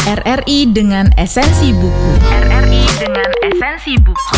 RRI dengan esensi buku. RRI dengan esensi buku.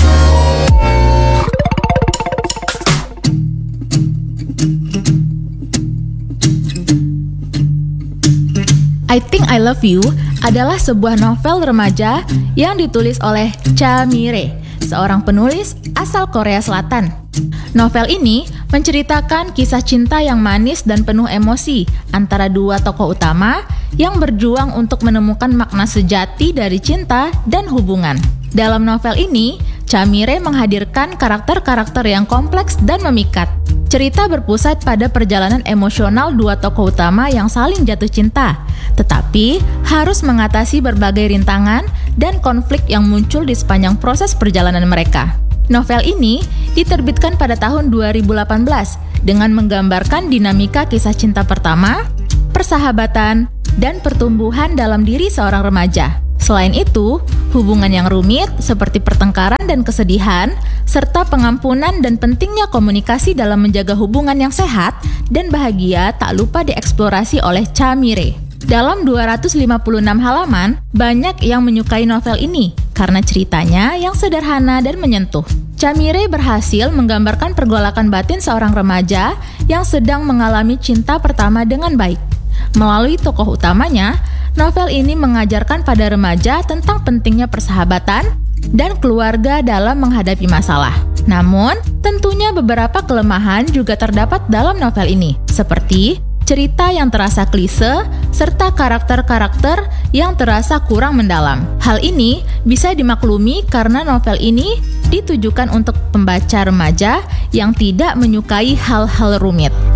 I Think I Love You adalah sebuah novel remaja yang ditulis oleh Cha Mi-rae, seorang penulis asal Korea Selatan. Novel ini menceritakan kisah cinta yang manis dan penuh emosi antara dua tokoh utama yang berjuang untuk menemukan makna sejati dari cinta dan hubungan. Dalam novel ini, Cha Mi-rae menghadirkan karakter-karakter yang kompleks dan memikat. Cerita berpusat pada perjalanan emosional dua tokoh utama yang saling jatuh cinta, tetapi harus mengatasi berbagai rintangan dan konflik yang muncul di sepanjang proses perjalanan mereka. Novel ini diterbitkan pada tahun 2018 dengan menggambarkan dinamika kisah cinta pertama, persahabatan, dan pertumbuhan dalam diri seorang remaja. Selain itu, hubungan yang rumit seperti pertengkaran dan kesedihan, serta pengampunan dan pentingnya komunikasi dalam menjaga hubungan yang sehat dan bahagia tak lupa dieksplorasi oleh Cha Mi-rae. Dalam 256 halaman, banyak yang menyukai novel ini karena ceritanya yang sederhana dan menyentuh. Cha Mi-rae berhasil menggambarkan pergolakan batin seorang remaja yang sedang mengalami cinta pertama dengan baik. Melalui tokoh utamanya, novel ini mengajarkan pada remaja tentang pentingnya persahabatan dan keluarga dalam menghadapi masalah. Namun, tentunya beberapa kelemahan juga terdapat dalam novel ini, seperti cerita yang terasa klise, serta karakter-karakter yang terasa kurang mendalam. Hal ini bisa dimaklumi karena novel ini ditujukan untuk pembaca remaja yang tidak menyukai hal-hal rumit.